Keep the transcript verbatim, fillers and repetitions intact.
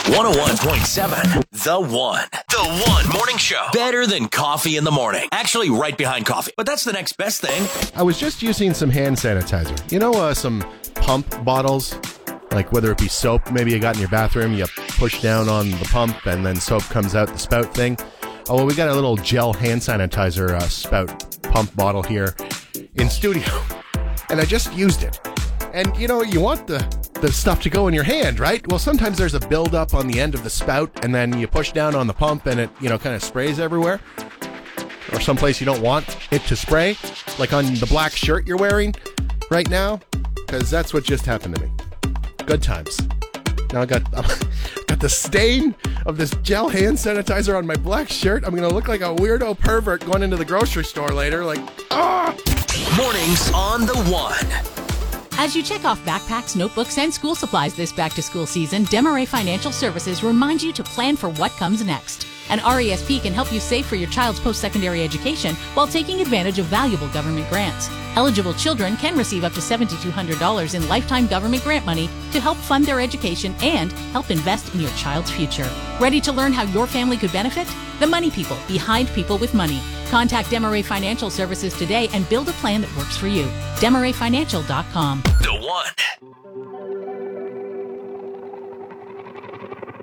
one oh one point seven, The One. The One Morning Show. Better than coffee in the morning. Actually, right behind coffee. But that's the next best thing. I was just using some hand sanitizer. You know, uh, some pump bottles? Like whether it be soap, maybe you got in your bathroom, you push down on the pump and then soap comes out the spout thing. Oh, well, we got a little gel hand sanitizer uh, spout pump bottle here in studio. And I just used it. And, you know, you want the, the stuff to go in your hand, right? Well, sometimes there's a buildup on the end of the spout, and then you push down on the pump, and it, you know, kind of sprays everywhere. Or someplace you don't want it to spray, like on the black shirt you're wearing right now, because that's what just happened to me. Good times. Now I got, got the stain of this gel hand sanitizer on my black shirt. I'm going to look like a weirdo pervert going into the grocery store later, like, ah! Mornings on The One. As you check off backpacks, notebooks, and school supplies this back-to-school season, Desmarais Financial Services reminds you to plan for what comes next. And R E S P can help you save for your child's post-secondary education while taking advantage of valuable government grants. Eligible children can receive up to seven thousand two hundred dollars in lifetime government grant money to help fund their education and help invest in your child's future. Ready to learn how your family could benefit? The Money People, behind people with money. Contact Desmarais Financial Services today and build a plan that works for you. Desmarais Financial dot com. The One.